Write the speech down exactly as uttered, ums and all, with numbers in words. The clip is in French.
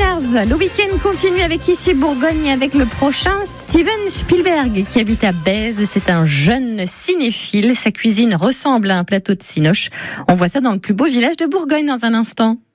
Cars. Le week-end continue avec Ici Bourgogne et avec le prochain Steven Spielberg qui habite à Bèze. C'est un jeune cinéphile. Sa cuisine ressemble à un plateau de cinoche. On voit ça dans le plus beau village de Bourgogne dans un instant.